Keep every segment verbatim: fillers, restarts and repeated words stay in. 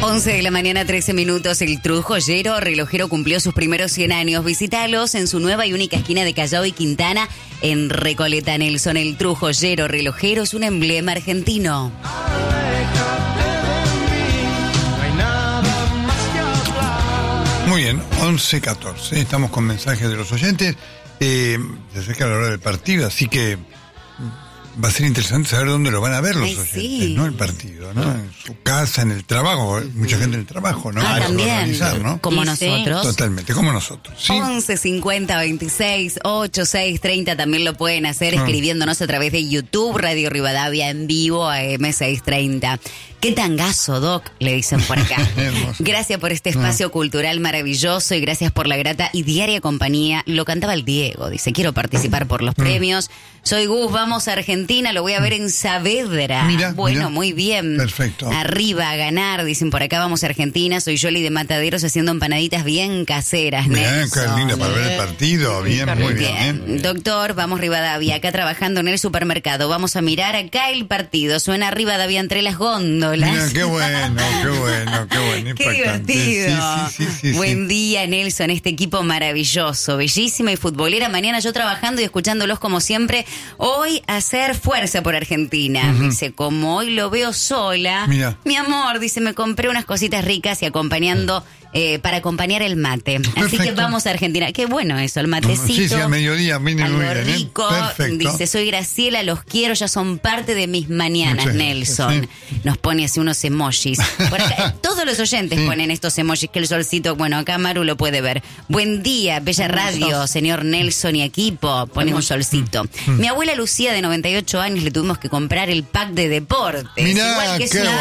once de la mañana, trece minutos. El Trujollero relojero cumplió sus primeros cien años. Visítalos en su nueva y única esquina de Callao y Quintana, en Recoleta, Nelson. El Trujollero relojero es un emblema argentino. Muy bien, once catorce. Estamos con mensajes de los oyentes. Eh, se acerca la hora del partido, así que va a ser interesante saber dónde lo van a ver los Ay, oyentes, sí. ¿no? El partido, ¿no? En su casa, en el trabajo, mucha gente en el trabajo, ¿no? Ah, Para también, organizar, ¿no? como Sí, nosotros. Totalmente, como nosotros. ¿Sí? once cincuenta veintiséis ochenta y seis treinta también lo pueden hacer Ah. escribiéndonos a través de YouTube, Radio Rivadavia en vivo a eme seiscientos treinta. Qué tangazo, Doc, le dicen por acá. Hermoso. Gracias por este espacio cultural maravilloso y gracias por la grata y diaria compañía. Lo cantaba el Diego, dice, quiero participar por los premios. Soy Gus, vamos a Argentina, lo voy a ver en Saavedra. Mira, bueno, mira. muy bien. Perfecto. Arriba, a ganar, dicen por acá, vamos a Argentina. Soy Yoli de Mataderos haciendo empanaditas bien caseras, Bien, qué Nelson. lindo para ver el partido. Bien, muy bien. Bien. Doctor, vamos Rivadavia, acá trabajando en el supermercado. Vamos a mirar acá el partido. Suena Rivadavia entre las góndolas. Mira, qué bueno, qué bueno, qué bueno. Qué impactante. divertido. Sí, sí, sí, sí, Buen sí. día, Nelson, este equipo maravilloso, bellísima y futbolera. Mañana yo trabajando y escuchándolos como siempre. Hoy hacer fuerza por Argentina. Ujú. Dice, como hoy lo veo sola. Mira. Mi amor, dice, me compré unas cositas ricas y acompañando, eh, para acompañar el mate. Así que Perfecto. vamos a Argentina. Qué bueno eso, el matecito. Sí, sí, al mediodía, viene Algo muy bien, ¿eh? rico. Perfecto. Dice, soy Graciela, los quiero, ya son parte de mis mañanas, Muchas Nelson. gracias, Nos pone así unos emojis. Por acá, todos los oyentes Sí. ponen estos emojis, que el solcito, bueno, acá Maru lo puede ver. Buen día, bella radio, señor Nelson y equipo. Pone un solcito. Mm. Mi abuela Lucía, de noventa y ocho años, le tuvimos que comprar el pack de deportes. Mirá, Igual que qué su-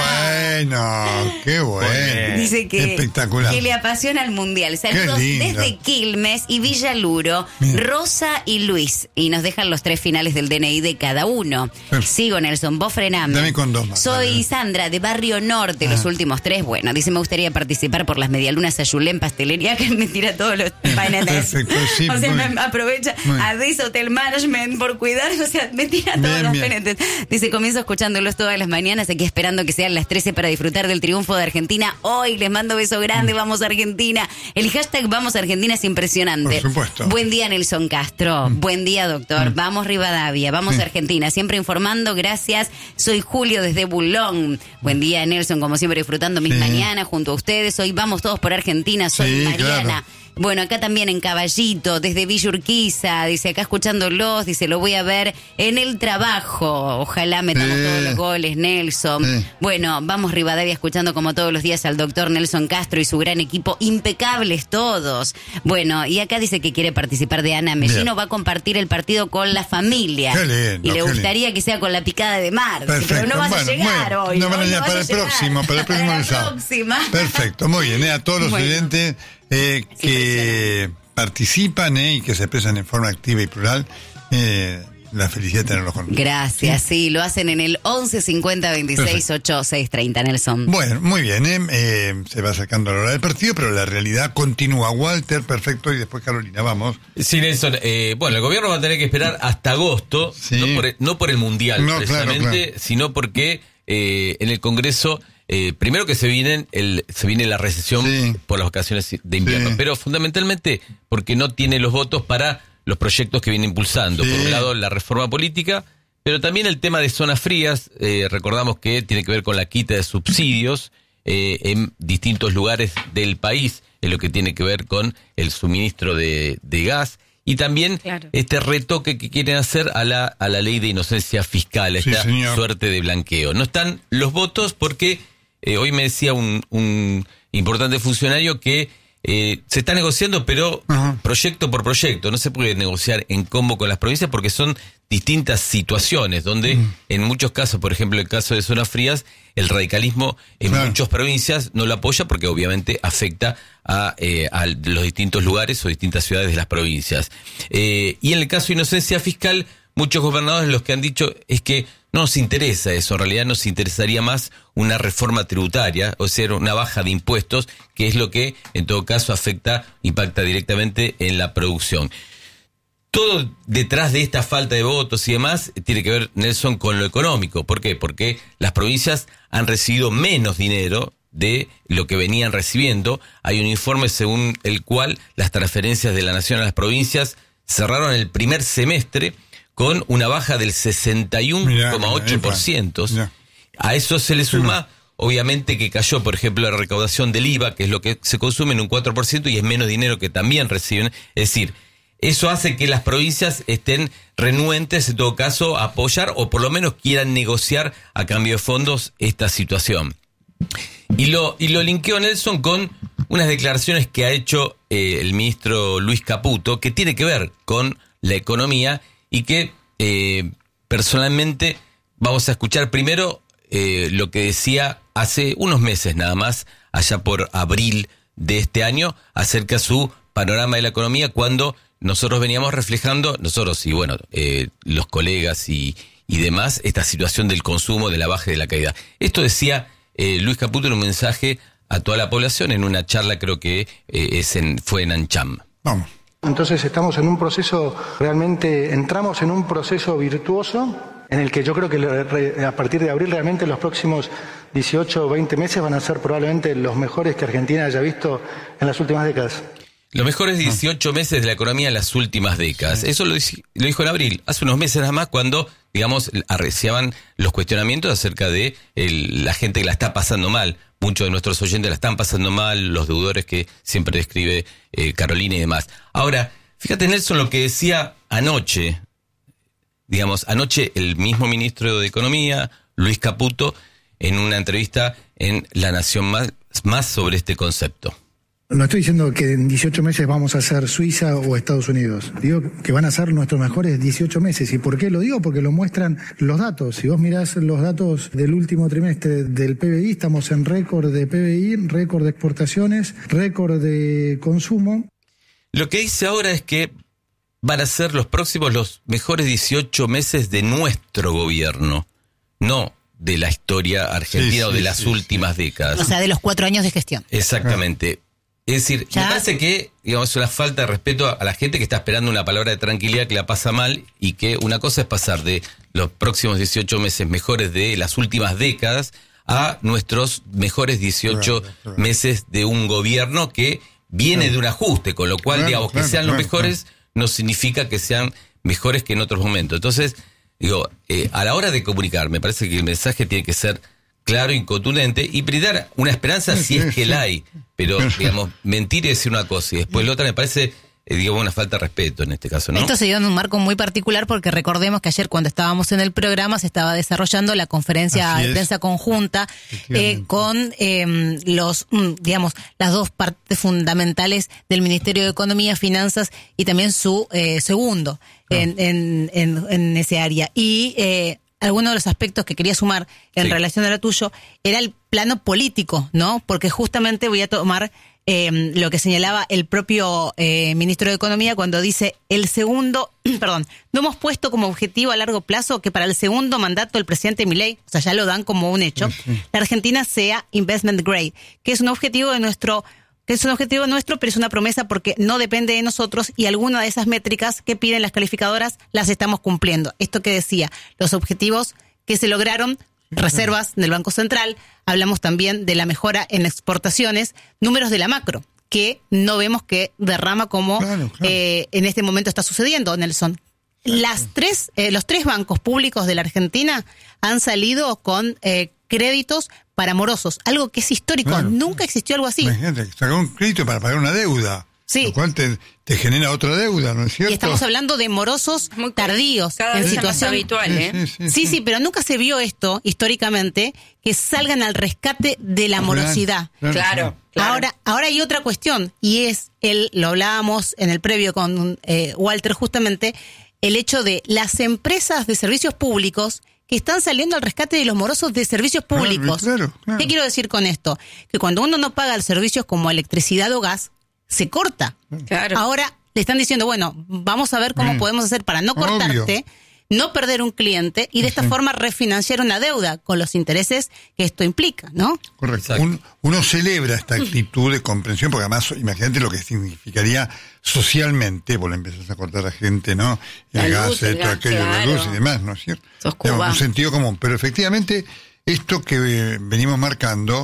bueno, qué bueno. Dice que, espectacular. que le apasiona el mundial. Saludos Qué lindo. desde Quilmes y Villaluro, Mira. Rosa y Luis. Y nos dejan los tres finales del D N I de cada uno. Perfecto. Sigo, Nelson, vos frename. Dame con dos más, Soy dale. Sandra, de Barrio Norte, Ah. los últimos tres. Bueno, dice, me gustaría participar por las medialunas Ayulén Pastelería, que me tira todos los paneles. Perfecto, sí, O sea, muy me bien. aprovecha Muy bien. a This Hotel Management por cuidar, o sea, me tira todos Bien, los bien. penentes. Dice, comienzo escuchándolos todas las mañanas, aquí esperando que sean las trece para disfrutar del triunfo de Argentina. Hoy les mando beso grande, vamos a Argentina. El hashtag Vamos a Argentina es impresionante. Por supuesto. Buen día, Nelson Castro. Buen día, doctor. Vamos Rivadavia, vamos Sí. a Argentina. Siempre informando, gracias. Soy Julio desde Bulón. Buen día, Nelson, como siempre disfrutando mis Sí. mañanas junto a ustedes. Hoy vamos todos por Argentina. Soy Sí, Mariana. claro. Bueno, acá también en Caballito, desde Villa Urquiza, dice, acá escuchándolos, dice, lo voy a ver en el trabajo. Ojalá metamos Sí. todos los goles, Nelson. Sí. Bueno, vamos Rivadavia escuchando como todos los días al doctor Nelson Castro y su gran equipo, impecables todos. Bueno, y acá dice que quiere participar de Ana Mellino, Bien. va a compartir el partido con la familia. Qué lindo, y le qué gustaría que sea con la picada de mar. Dice, Perfecto. pero no vas Bueno, a llegar bueno, hoy. no van a hoy llegar vas para a el llegar. próximo, para el próximo Para la sábado. próxima. Perfecto, muy bien. eh, a todos los Bueno. oyentes eh, que participan eh, y que se expresan en forma activa y plural, eh, la felicidad de tenerlos con nosotros. Gracias, sí, lo hacen en el once cincuenta veintiséis ochenta y seis treinta, Nelson. Bueno, muy bien, eh, eh, se va acercando la hora del partido, pero la realidad continúa. Walter, perfecto, y después Carolina, vamos. Sí, Nelson, eh, bueno, el gobierno va a tener que esperar hasta agosto, Sí. no, por el, no por el Mundial No, precisamente, claro, claro. sino porque eh, en el Congreso, eh, primero que se viene, el, se viene la recesión Sí. por las vacaciones de invierno, Sí. pero fundamentalmente porque no tiene los votos para los proyectos que viene impulsando. Sí. Por un lado, la reforma política, pero también el tema de zonas frías, eh, recordamos que tiene que ver con la quita de subsidios eh, en distintos lugares del país, en lo que tiene que ver con el suministro de, de gas, y también Claro. este retoque que quieren hacer a la, a la ley de inocencia fiscal, Sí, esta señor. suerte de blanqueo. No están los votos porque eh, hoy me decía un, un importante funcionario que eh, se está negociando, pero Ajá. proyecto por proyecto. No se puede negociar en combo con las provincias porque son distintas situaciones, donde Mm. en muchos casos, por ejemplo, el caso de zonas frías, el radicalismo en Claro. muchas provincias no lo apoya porque obviamente afecta a, eh, a los distintos lugares o distintas ciudades de las provincias. Eh, y en el caso de inocencia fiscal, muchos gobernadores los que han dicho es que no nos interesa eso, en realidad nos interesaría más una reforma tributaria, o sea, una baja de impuestos, que es lo que en todo caso afecta, impacta directamente en la producción. Todo detrás de esta falta de votos y demás tiene que ver, Nelson, con lo económico. ¿Por qué? Porque las provincias han recibido menos dinero de lo que venían recibiendo. Hay un informe según el cual las transferencias de la Nación a las provincias cerraron el primer semestre con una baja del sesenta y uno coma ocho por ciento. A eso se le suma, obviamente, que cayó, por ejemplo, la recaudación del I V A, que es lo que se consume, en un cuatro por ciento, y es menos dinero que también reciben. Es decir, eso hace que las provincias estén renuentes, en todo caso, a apoyar o por lo menos quieran negociar a cambio de fondos esta situación. Y lo, y lo linkeo, Nelson, con unas declaraciones que ha hecho eh, el ministro Luis Caputo, que tiene que ver con la economía y que eh, personalmente vamos a escuchar primero eh, lo que decía hace unos meses nada más, allá por abril de este año, acerca de su panorama de la economía, cuando nosotros veníamos reflejando, nosotros y bueno, eh, los colegas y, y demás, esta situación del consumo, de la baja y de la caída. Esto decía eh, Luis Caputo en un mensaje a toda la población en una charla, creo que eh, es en, fue en ANCHAM. Vamos. Entonces estamos en un proceso, realmente entramos en un proceso virtuoso en el que yo creo que a partir de abril realmente los próximos dieciocho o veinte meses van a ser probablemente los mejores que Argentina haya visto en las últimas décadas. Los mejores dieciocho meses de la economía en las últimas décadas. Eso lo, lo dijo en abril, hace unos meses nada más, cuando, digamos, arreciaban los cuestionamientos acerca de el, la gente que la está pasando mal. Muchos de nuestros oyentes la están pasando mal, los deudores que siempre describe eh, Carolina y demás. Ahora, fíjate, Nelson, lo que decía anoche, digamos, anoche el mismo ministro de Economía, Luis Caputo, en una entrevista en La Nación Más, más sobre este concepto. No estoy diciendo que en dieciocho meses vamos a ser Suiza o Estados Unidos. Digo que van a ser nuestros mejores dieciocho meses. ¿Y por qué lo digo? Porque lo muestran los datos. Si vos mirás los datos del último trimestre del P B I, estamos en récord de P B I, récord de exportaciones, récord de consumo. Lo que dice ahora es que van a ser los próximos los mejores dieciocho meses de nuestro gobierno, no de la historia argentina sí, sí, o de las sí, últimas sí. décadas. O sea, de los cuatro años de gestión. Exactamente. Es decir, ¿Ya? me parece que, digamos, es una falta de respeto a la gente que está esperando una palabra de tranquilidad, que la pasa mal, y que una cosa es pasar de los próximos dieciocho meses mejores de las últimas décadas a nuestros mejores dieciocho claro, claro. meses de un gobierno que viene claro. de un ajuste, con lo cual, claro, digamos, claro, que sean claro, los mejores claro. no significa que sean mejores que en otros momentos. Entonces, digo, eh, a la hora de comunicar, me parece que el mensaje tiene que ser claro y contundente y brindar una esperanza sí, si es sí, que sí. la hay. Pero, digamos, mentir y decir una cosa y después la otra me parece, eh, digamos, una falta de respeto en este caso, ¿no? Esto se dio en un marco muy particular porque recordemos que ayer cuando estábamos en el programa se estaba desarrollando la conferencia de prensa conjunta eh, con eh, los, digamos, las dos partes fundamentales del Ministerio de Economía, Finanzas y también su eh, segundo oh. en, en, en, en ese área. Y eh, algunos de los aspectos que quería sumar en sí. relación a lo tuyo era el plano político, ¿no? Porque justamente voy a tomar eh, lo que señalaba el propio eh, ministro de Economía cuando dice el segundo, perdón, no hemos puesto como objetivo a largo plazo que para el segundo mandato del presidente Milei, o sea, ya lo dan como un hecho, sí, sí. la Argentina sea investment grade, que es un objetivo de nuestro que es un objetivo nuestro, pero es una promesa porque no depende de nosotros y alguna de esas métricas que piden las calificadoras las estamos cumpliendo. Esto que decía, los objetivos que se lograron, reservas del Banco Central, hablamos también de la mejora en exportaciones, números de la macro, que no vemos que derrama como claro, claro. Eh, en este momento está sucediendo, Nelson. Las tres, eh, los tres bancos públicos de la Argentina han salido con eh, créditos para morosos, algo que es histórico, claro. nunca existió algo así. Imagínate, sacar un crédito para pagar una deuda, sí. lo cual te, te genera otra deuda, ¿no es cierto? Y estamos hablando de morosos muy tardíos, cada en vez situación más habitual, ¿eh? Sí sí sí, sí, sí, pero nunca se vio esto, históricamente, que salgan al rescate de la morosidad. Claro, claro. claro. Ahora, ahora hay otra cuestión, y es, el, lo hablábamos en el previo con eh, Walter, justamente, el hecho de las empresas de servicios públicos que están saliendo al rescate de los morosos de servicios públicos. Claro, claro, claro. ¿Qué quiero decir con esto? Que cuando uno no paga los servicios como electricidad o gas, se corta. Claro. Ahora le están diciendo, bueno, vamos a ver cómo mm. podemos hacer para no cortarte, Obvio. no perder un cliente y de esta sí. forma refinanciar una deuda con los intereses que esto implica, ¿no? Correcto. Un, uno celebra esta actitud de comprensión, porque además, imagínate lo que significaría socialmente, vos le empezás a cortar a la gente, ¿no? El la gas, luz, esto, el gas, aquello, claro. la luz y demás, ¿no es cierto? Sos Digamos, un sentido común. Pero efectivamente, esto que venimos marcando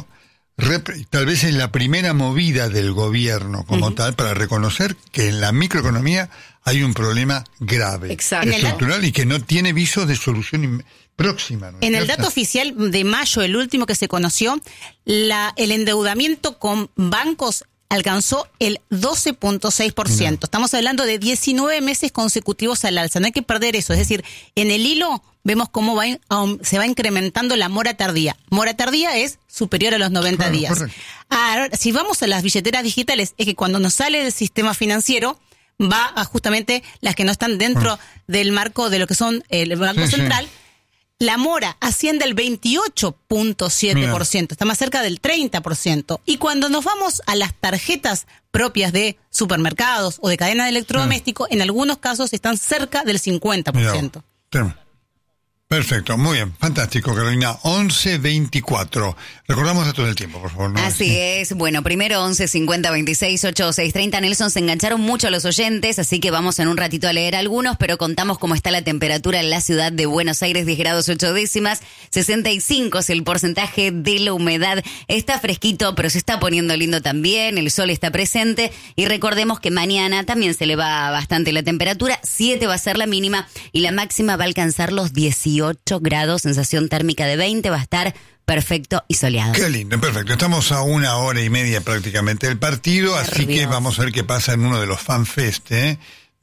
rep- tal vez es la primera movida del gobierno como uh-huh. tal para reconocer que en la microeconomía hay un problema grave, Exacto. estructural y que no tiene visos de solución in- próxima. ¿no? En el dato oficial de mayo, el último que se conoció, la, el endeudamiento con bancos alcanzó el doce punto seis por ciento. Estamos hablando de diecinueve meses consecutivos al alza. No hay que perder eso. Es decir, en el hilo vemos cómo va, se va incrementando la mora tardía. Mora tardía es superior a los noventa claro, días. Correcto. Ahora, si vamos a las billeteras digitales, es que cuando nos sale del sistema financiero, va a justamente las que no están dentro ah. del marco de lo que son el Banco sí, Central. Sí. La mora asciende al veintiocho punto siete por ciento, está más cerca del treinta por ciento. Y cuando nos vamos a las tarjetas propias de supermercados o de cadena de electrodomésticos, en algunos casos están cerca del cincuenta por ciento. Mirá. Perfecto, muy bien, fantástico, Carolina. once veinticuatro. Recordamos datos del tiempo, por favor. ¿no? Así sí. es. Bueno, primero once cincuenta veintiséis ocho seis treinta. Nelson, se engancharon mucho los oyentes, así que vamos en un ratito a leer algunos, pero contamos cómo está la temperatura en la ciudad de Buenos Aires, diez grados ocho décimas, sesenta y cinco es el porcentaje de la humedad. Está fresquito, pero se está poniendo lindo también, el sol está presente y recordemos que mañana también se le va bastante la temperatura, siete va a ser la mínima y la máxima va a alcanzar los dieciocho grados, sensación térmica de veinte, va a estar perfecto y soleado. Qué lindo, perfecto. Estamos a una hora y media prácticamente del partido, Nervioso. Así que vamos a ver qué pasa en uno de los FanFest ¿eh?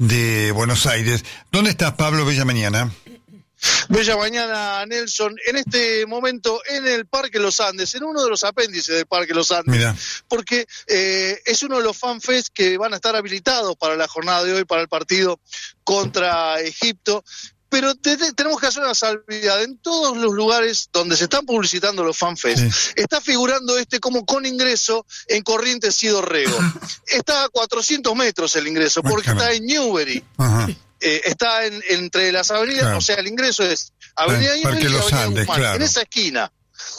de Buenos Aires. ¿Dónde estás, Pablo? Bella mañana. Bella mañana, Nelson. En este momento en el Parque Los Andes, en uno de los apéndices del Parque Los Andes, Mirá. porque eh, es uno de los FanFest que van a estar habilitados para la jornada de hoy, para el partido contra Egipto. Pero te, te, tenemos que hacer una salvedad. En todos los lugares donde se están publicitando los FanFest, sí. está figurando este como con ingreso en Corrientes y Dorrego. Está a cuatrocientos metros el ingreso, porque está en Newbery. Ajá. Eh, está en, entre las avenidas, claro. o sea, el ingreso es Avenida sí, Newbery y los Avenida Andes, Guzmán, claro. en esa esquina.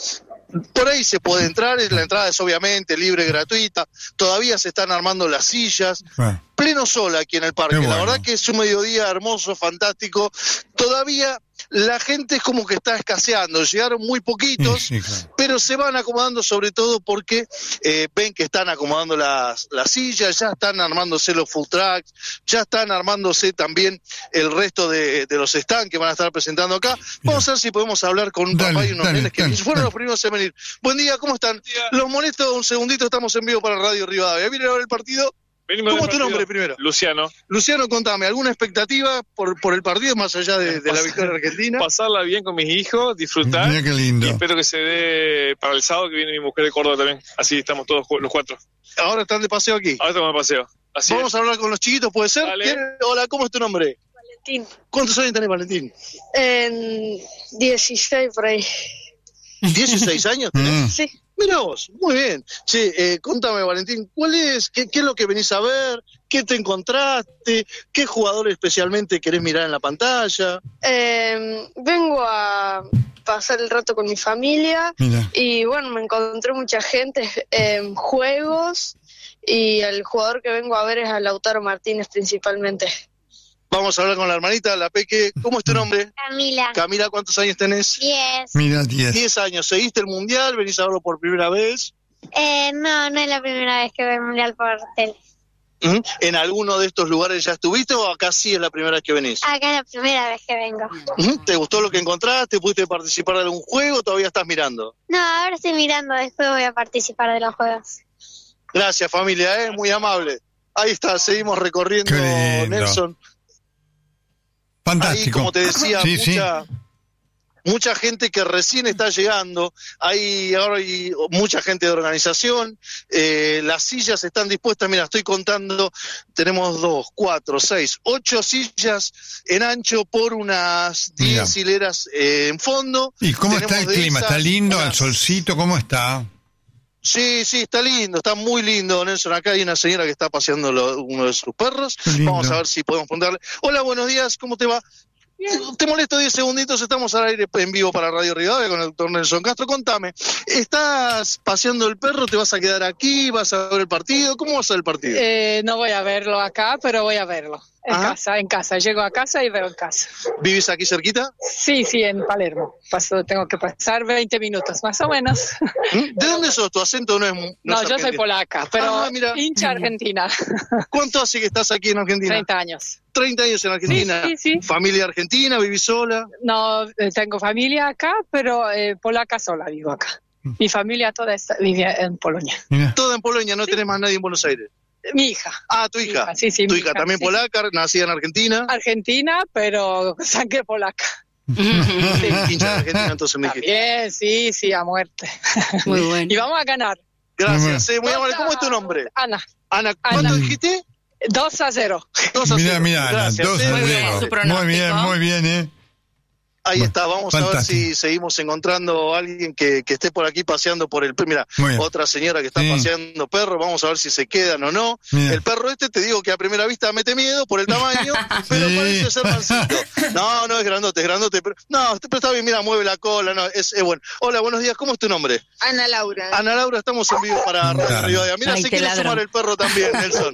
Por ahí se puede entrar, la entrada es obviamente libre, gratuita, todavía se están armando las sillas, ah. pleno sol aquí en el parque, bueno. La verdad que es un mediodía hermoso, fantástico, todavía la gente es como que está escaseando, llegaron muy poquitos, sí, sí, claro. pero se van acomodando sobre todo porque eh, ven que están acomodando las, las sillas, ya están armándose los food trucks, ya están armándose también el resto de, de los stands que van a estar presentando acá. Vamos a ver si podemos hablar con un dale, papá y unos dale, nenes que dale, fueron dale. los primeros en venir. Buen día, ¿cómo están? Los molesto un segundito, estamos en vivo para Radio Rivadavia. ¿Vienen a ver el partido? Venimos ¿Cómo es tu nombre primero? Luciano. Luciano, contame, ¿alguna expectativa por, por el partido más allá de, de la victoria argentina? Pasarla bien con mis hijos, disfrutar. Mira qué lindo. Y espero que se dé para el sábado que viene mi mujer de Córdoba también. Así estamos todos los cuatro. ¿Ahora están de paseo aquí? Ahora estamos de paseo. Así Vamos es. a hablar con los chiquitos, ¿puede ser? Hola, ¿cómo es tu nombre? Valentín. ¿Cuántos años tenés, Valentín? En dieciséis por ahí. ¿dieciséis años tenés? Sí. Mirá vos, muy bien. Che, eh, contame, Valentín, ¿cuál es, qué, qué es lo que venís a ver? ¿Qué te encontraste? ¿Qué jugador especialmente querés mirar en la pantalla? Eh, vengo a pasar el rato con mi familia. Mira. Y bueno, me encontré mucha gente en juegos y el jugador que vengo a ver es a Lautaro Martínez principalmente. Vamos a hablar con la hermanita, la Peque. ¿Cómo es tu nombre? Camila. Camila, ¿cuántos años tenés? Diez. Mira, diez. Diez años. ¿Seguiste el Mundial? ¿Venís a verlo por primera vez? Eh, no, no es la primera vez que veo el Mundial por tele. ¿Mm? ¿En alguno de estos lugares ya estuviste o acá sí es la primera vez que venís? Acá es la primera vez que vengo. ¿Mm? ¿Te gustó lo que encontraste? ¿Pudiste participar de algún juego o todavía estás mirando? No, ahora estoy mirando, después voy a participar de los juegos. Gracias, familia, ¿eh? Muy amable. Ahí está, seguimos recorriendo, Nelson. Fantástico. Ahí, como te decía, sí, mucha, sí. mucha gente que recién está llegando. Hay ahora hay mucha gente de organización. Eh, las sillas están dispuestas. Mira, estoy contando. Tenemos dos, cuatro, seis, ocho sillas en ancho por unas diez hileras eh, en fondo. ¿Y cómo tenemos está el clima? Esas, ¿Está lindo? unas... ¿Al solcito? ¿Cómo está? Sí, sí, está lindo, está muy lindo, Nelson. Acá hay una señora que está paseando lo, uno de sus perros. Vamos a ver si podemos preguntarle. Hola, buenos días, ¿cómo te va? Bien. Te molesto diez segunditos, estamos al aire en vivo para Radio Rivadavia con el doctor Nelson Castro. Contame, ¿estás paseando el perro? ¿Te vas a quedar aquí? ¿Vas a ver el partido? ¿Cómo vas a ver el partido? Eh, no voy a verlo acá, pero voy a verlo. En Ajá. casa, en casa. Llego a casa y veo en casa. ¿Vivís aquí cerquita? Sí, sí, en Palermo. Paso, tengo que pasar veinte minutos, más o menos. ¿De dónde sos? ¿Tu acento no es No, no es yo soy polaca, pero ah, mira. hincha argentina. ¿Cuánto hace que estás aquí en Argentina? treinta años. treinta años en Argentina. Sí, sí, sí. ¿Familia argentina? ¿Vivís sola? No, eh, tengo familia acá, pero eh, polaca sola vivo acá. Mi familia toda está, vive en Polonia. Mira. Toda en Polonia, no sí. tenés más nadie en Buenos Aires. Mi hija. Ah, tu hija. hija sí, sí, tu mi hija, hija también sí, polaca, sí. nacida en Argentina. Argentina, pero sangre polaca. Sí, hincha de Argentina, entonces me dijiste. Bien, sí, sí, a muerte. Muy bueno. Y vamos a ganar. Gracias, sí, muy amable. ¿Cómo es tu nombre? Ana. Ana, ¿cuánto Ana. dijiste? dos a cero. dos a cero. Mira, mira, Ana, dos a cero. Muy bien, muy bien, ¿eh? Ahí está, vamos Fantástico. a ver si seguimos encontrando a alguien que, que esté por aquí paseando por el perro. Mira, otra señora que está sí. paseando perro, vamos a ver si se quedan o no. Mira. El perro este, te digo que a primera vista mete miedo por el tamaño, pero sí. parece ser mansito. No, no, es grandote, es grandote. Pero, no, pero está bien, mira, mueve la cola, no, es, es bueno. Hola, buenos días, ¿cómo es tu nombre? Ana Laura. Ana Laura, estamos en vivo para Radio Rivadavia. Mira, Ay, se quiere ladrón. sumar el perro también, Nelson.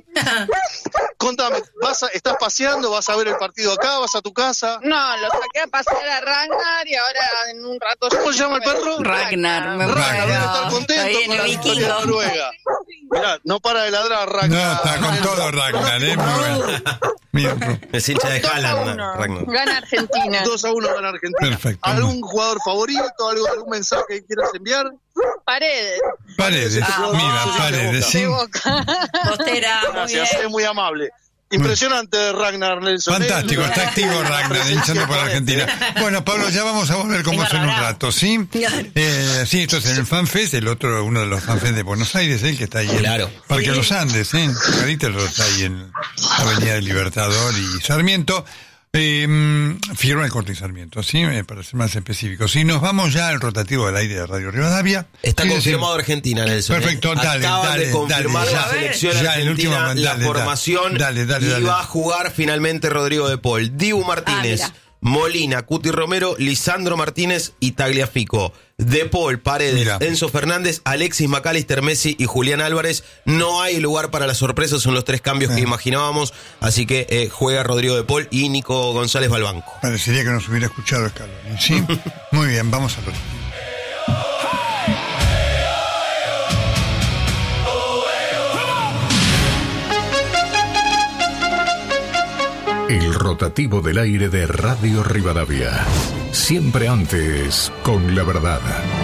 Contame, ¿vas a, ¿estás paseando? ¿Vas a ver el partido acá? ¿Vas a tu casa? No, lo saqué a pasear a Ragnar y ahora en un rato... ¿Cómo se llama el perro? Ragnar. Me Ragnar, debe estar contento con la victoria de Noruega. Mirá, no para de ladrar Ragnar. No, está con todo Ragnar, ¿eh? Muy bueno. Es hincha de Haaland, Ragnar. Gana Argentina. dos a uno gana Argentina. Perfecto. ¿Algún jugador favorito? ¿Algo, ¿Algún mensaje que quieras enviar? Paredes. Paredes, ah, mira, Paredes, sí. Postera, gracias, es muy amable. Impresionante Ragnar Nelson. Fantástico, está activo Ragnar, hinchando por Argentina. Bueno, Pablo, ya vamos a volver con vos en un rato, ¿sí? Eh, sí, esto es en el FanFest, el otro, uno de los FanFest de Buenos Aires, el que está ahí claro. en Parque sí. Los Andes, ¿eh? Carita está ahí en Avenida del Libertador y Sarmiento. Eh, firma el Corte y Sarmiento, ¿sí? Eh, para ser más específicos. Si nos vamos ya al rotativo del aire de Radio Rivadavia. Está sí, confirmado sí. Argentina, Nelson. Perfecto, ¿eh? dale, Acaban dale, de confirmar dale, la ya, selección ya, argentina, el último, dale, la dale, formación. Dale, dale, dale. Y va a jugar finalmente Rodrigo de Paul, Dibu Martínez, ah, Molina, Cuti Romero, Lisandro Martínez y Tagliafico. De Paul, Paredes, Mira. Enzo Fernández, Alexis McAllister, Messi y Julián Álvarez. No hay lugar para las sorpresas, son los tres cambios eh. que imaginábamos. Así que eh, juega Rodrigo de Paul y Nico González Balbanco. Parecería que nos hubiera escuchado Scaloni, ¿sí? Muy bien, vamos a los... El rotativo del aire de Radio Rivadavia. Siempre antes, con la verdad.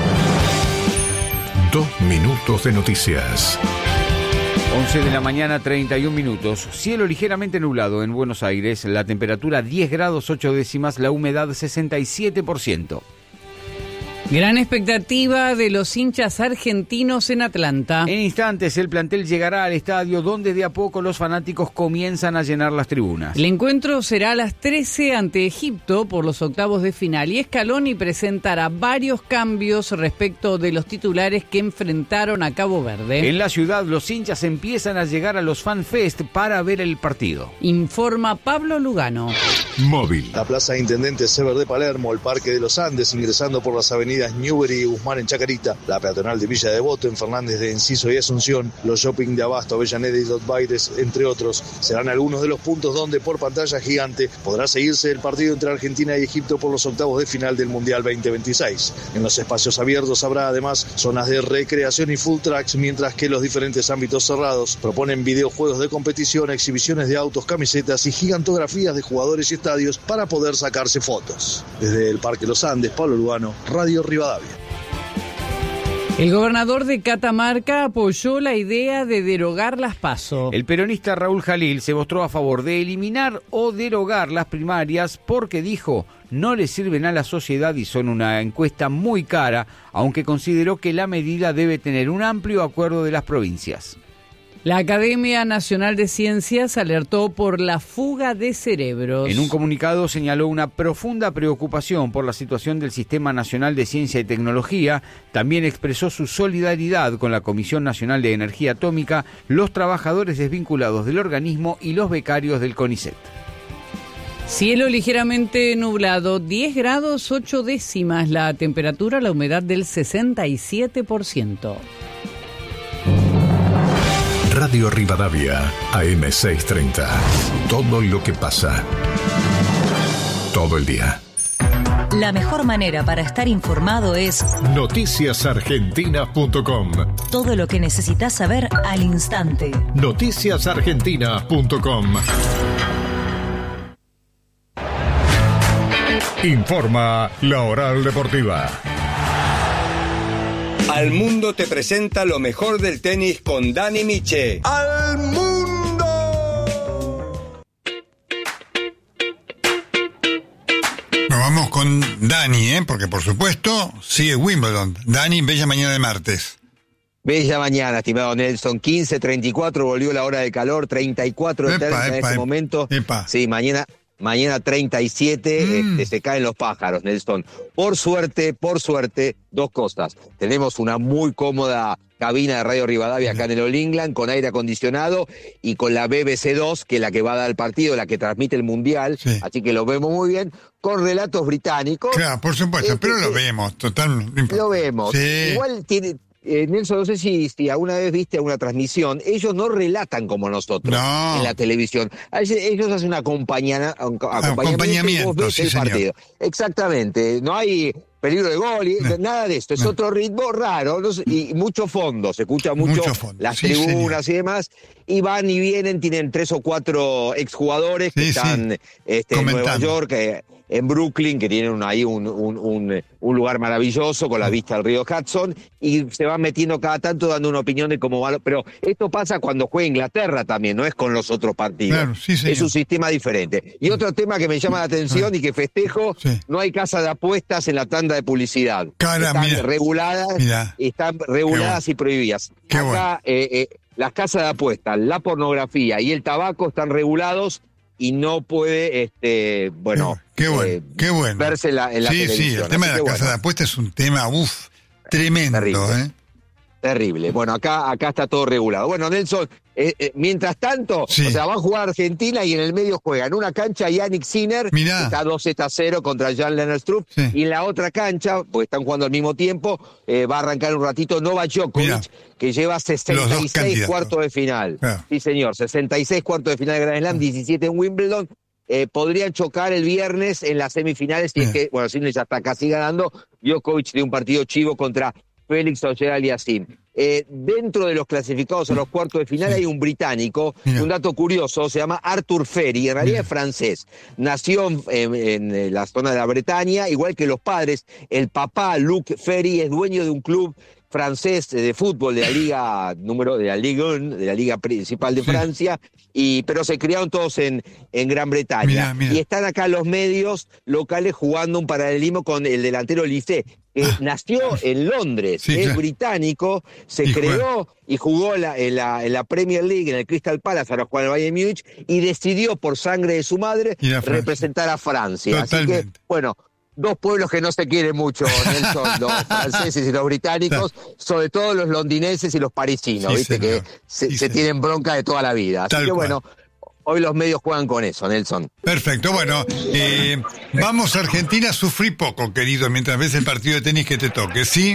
Dos minutos de noticias. once de la mañana, treinta y un minutos. Cielo ligeramente nublado en Buenos Aires. La temperatura diez grados ocho décimas. La humedad sesenta y siete por ciento. Gran expectativa de los hinchas argentinos en Atlanta. En instantes el plantel llegará al estadio donde de a poco los fanáticos comienzan a llenar las tribunas. El encuentro será a las trece ante Egipto por los octavos de final y Scaloni presentará varios cambios respecto de los titulares que enfrentaron a Cabo Verde. En la ciudad los hinchas empiezan a llegar a los FanFest para ver el partido. Informa Pablo Lugano. Móvil. La Plaza Intendente Sever de Palermo, el Parque de los Andes, ingresando por las avenidas Newbery y Guzmán en Chacarita, la peatonal de Villa Devoto, en Fernández de Enciso y Asunción, los shopping de Abasto, Avellaneda y Dos Baires, entre otros, serán algunos de los puntos donde por pantalla gigante podrá seguirse el partido entre Argentina y Egipto por los octavos de final del Mundial veinte veintiséis. En los espacios abiertos habrá además zonas de recreación y full tracks, mientras que los diferentes ámbitos cerrados proponen videojuegos de competición, exhibiciones de autos, camisetas y gigantografías de jugadores y estadios para poder sacarse fotos. Desde el Parque Los Andes, Pablo Lugano, Radio Rivadavia. El gobernador de Catamarca apoyó la idea de derogar las PASO. El peronista Raúl Jalil se mostró a favor de eliminar o derogar las primarias porque dijo no le sirven a la sociedad y son una encuesta muy cara, aunque consideró que la medida debe tener un amplio acuerdo de las provincias. La Academia Nacional de Ciencias alertó por la fuga de cerebros. En un comunicado señaló una profunda preocupación por la situación del Sistema Nacional de Ciencia y Tecnología. También expresó su solidaridad con la Comisión Nacional de Energía Atómica, los trabajadores desvinculados del organismo y los becarios del CONICET. Cielo ligeramente nublado, diez grados ocho décimas. La temperatura, la humedad del sesenta y siete por ciento. Radio Radio Rivadavia, A M seiscientos treinta. Todo lo que pasa. Todo el día. La mejor manera para estar informado es noticias argentinas punto com. Todo lo que necesitas saber al instante. noticias argentinas punto com. Informa La Oral Deportiva. Al Mundo te presenta lo mejor del tenis con Dani Miche. ¡Al Mundo! Nos vamos con Dani, ¿eh? Porque por supuesto sigue Wimbledon. Dani, bella mañana de martes. Bella mañana, estimado Nelson. quince treinta y cuatro, volvió la hora de calor, treinta y cuatro de tarde en este momento. Epa. Sí, mañana... Mañana treinta y siete, mm. este, se caen los pájaros, Nelson. Por suerte, por suerte, dos cosas. Tenemos una muy cómoda cabina de Radio Rivadavia acá en el All England, con aire acondicionado y con la B B C dos, que es la que va a dar el partido, la que transmite el Mundial. Sí. Así que lo vemos muy bien, con relatos británicos. Claro, por supuesto, este, pero lo vemos, total. Lo vemos. Sí. Igual tiene... Eh, Nelson, no sé si, si alguna vez viste una transmisión, ellos no relatan como nosotros no. en la televisión. Ellos hacen un acompañamiento, acompañamiento, vos ves sí, el señor. partido. Exactamente, no hay peligro de gol, y, no. nada de esto, es no. otro ritmo raro no sé, y mucho fondo, se escucha mucho, mucho fondo. las sí, tribunas señor. y demás, y van y vienen, tienen tres o cuatro exjugadores que sí, están sí. Este, en Nueva York, eh, en Brooklyn, que tienen un, ahí un, un, un, un lugar maravilloso con la vista al río Hudson, y se van metiendo cada tanto dando una opinión de cómo va. Pero esto pasa cuando juega Inglaterra también, no es con los otros partidos. Claro, sí, es un sistema diferente. Y otro tema que me llama la atención y que festejo, sí. no hay casa de apuestas en la tanda de publicidad. Cara, están mira, reguladas, mira. están reguladas y prohibidas. Qué Acá bueno. eh, eh, las casas de apuestas, la pornografía y el tabaco están regulados y no puede, este, bueno, qué, qué bueno, eh, qué bueno. verse en la, en la sí, televisión. Sí, el tema Así de la casa bueno. de apuestas es un tema, uff, tremendo, Terrible. ¿eh? Terrible. Bueno, acá, acá está todo regulado. Bueno, Nelson, eh, eh, mientras tanto, sí. o sea, va a jugar Argentina y en el medio juega en una cancha Yannick Sinner, que está dos a cero contra Jan-Lennard Struff, sí. y en la otra cancha, porque están jugando al mismo tiempo, eh, va a arrancar un ratito Novak Djokovic, Mirá. que lleva sesenta y seis cuartos de final. Claro. Sí, señor, sesenta y seis cuartos de final de Grand Slam, diecisiete en Wimbledon. Eh, podrían chocar el viernes en las semifinales, y es que, bueno, Sinner ya está casi ganando. Djokovic de un partido chivo contra Félix Auger-Aliassime. Eh, dentro de los clasificados a los cuartos de final sí. hay un británico, Mira. un dato curioso, se llama Arthur Ferry, en realidad Mira. es francés, nació en, en, en la zona de la Bretaña, igual que los padres. El papá, Luc Ferry, es dueño de un club francés de fútbol de la liga número de la Ligue uno, de la liga principal de sí. Francia, y pero se criaron todos en, en Gran Bretaña. Mirá, mirá. Y están acá los medios locales jugando un paralelismo con el delantero Lisset, que ah. nació en Londres, sí, es claro. británico, se y creó juega. y jugó la, en, la, en la Premier League, en el Crystal Palace, ahora juega en el Bayern Múnich, y decidió por sangre de su madre representar a Francia. Totalmente. Así que, bueno, dos pueblos que no se quieren mucho, Nelson, los franceses y los británicos, sobre todo los londinenses y los parisinos, sí, ¿viste? Señor. Que se, sí, se tienen bronca de toda la vida. Así Tal que cual. bueno, hoy los medios juegan con eso, Nelson. Perfecto, bueno, eh, vamos a Argentina, sufrí poco, querido, mientras ves el partido de tenis que te toque, ¿sí?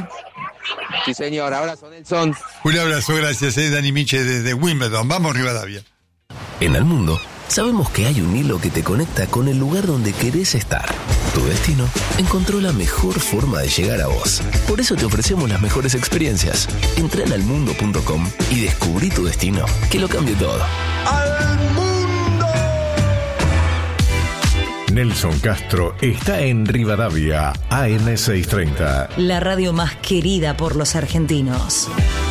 Sí, señor, abrazo, Nelson. Un abrazo, gracias, eh, Dani Miche desde Wimbledon. Vamos, Rivadavia. En Al Mundo sabemos que hay un hilo que te conecta con el lugar donde querés estar. Tu destino encontró la mejor forma de llegar a vos. Por eso te ofrecemos las mejores experiencias. Entra en almundo punto com y descubrí tu destino, que lo cambie todo. ¡Al Mundo! Nelson Castro está en Rivadavia, A M seiscientos treinta. La radio más querida por los argentinos.